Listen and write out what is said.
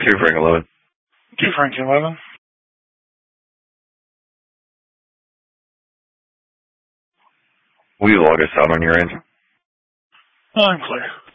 Two Frank 11. Two Frank 11. Will you log us out on your end? I'm clear.